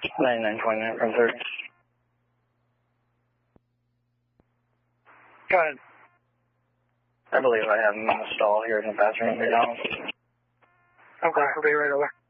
99.9 from 30. Go ahead. I believe I have him in the stall here in the bathroom at McDonald's. Okay, I'll be right over.